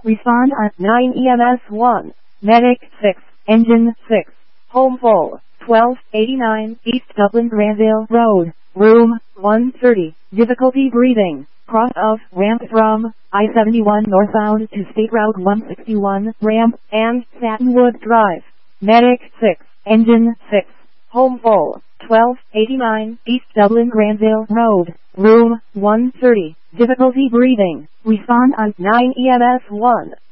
Respond on 9 EMS 1. Medic 6. Engine 6. Home full. 1289 East Dublin Granville Road. Room 130. Difficulty breathing. Cross of ramp from I-71 northbound to State Route 161 ramp and Satinwood Drive. Medic 6. Engine 6. Home full. 1289 East Dublin Granville Road. Room 130. Difficulty breathing. Respond on 9 EMS 1.